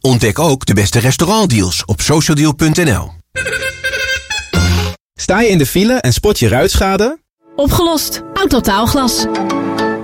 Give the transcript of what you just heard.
Ontdek ook de beste restaurantdeals op socialdeal.nl. Sta je in de file en spot je ruitschade? Opgelost. Autotaalglas.